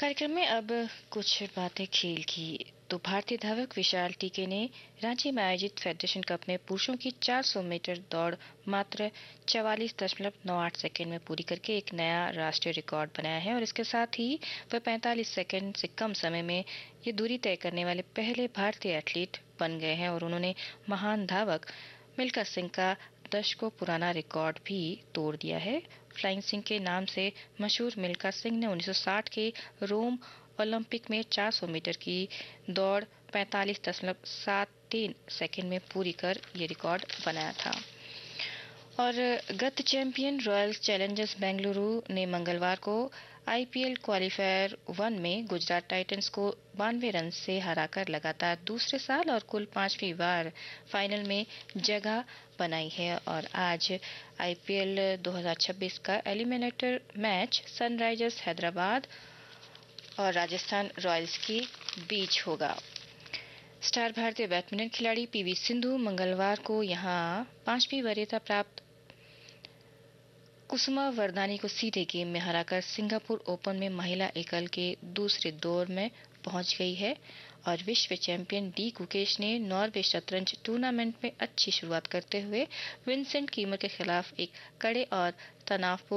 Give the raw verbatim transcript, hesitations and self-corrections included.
कार्यक्रम में अब कुछ बातें खेल की। तो भारतीय धावक विशाल टीके ने रांची में आयोजित फेडरेशन कप में पुरुषों की चार सौ मीटर दौड़ मात्र चवालीस दशमलव नौ आठ सेकेंड में पूरी करके एक नया राष्ट्रीय रिकॉर्ड बनाया है और इसके साथ ही वह पैंतालीस सेकेंड से कम समय में ये दूरी तय करने वाले पहले भारतीय एथलीट बन गए हैं और उन्होंने महान धावक मिल्खा सिंह का दशकों पुराना रिकॉर्ड भी तोड़ दिया है। फ्लाइंग सिंह के नाम से मशहूर मिल्खा सिंह ने उन्नीस सौ साठ के रोम ओलंपिक में चार सौ मीटर की दौड़ पैंतालीस दशमलव सात तीन सेकंड में पूरी कर ये रिकॉर्ड बनाया था। और गत चैंपियन रॉयल चैलेंजर्स बेंगलुरु ने मंगलवार को आईपीएल क्वालिफायर वन में गुजरात टाइटंस को बानवे रन से हराकर लगातार दूसरे साल और कुल पांचवी बार फाइनल में जगह बनाई है। और आज आईपीएल दो हज़ार छब्बीस का एलिमिनेटर मैच सनराइजर्स हैदराबाद और राजस्थान रॉयल्स के बीच होगा। स्टार भारतीय बैडमिंटन खिलाड़ी पीवी सिंधु मंगलवार को यहां पांचवी वरीयता प्राप्त कुसुमा वरदानी को सीधे गेम में हराकर सिंगापुर ओपन में महिला एकल के दूसरे दौर में पहुंच गई है। और विश्व चैंपियन डी गुकेश ने नॉर्वे शतरंज टूर्नामेंट में अच्छी शुरुआत करते हुए विंसेंट कीमर के खिलाफ एक कड़े और तनावपूर्ण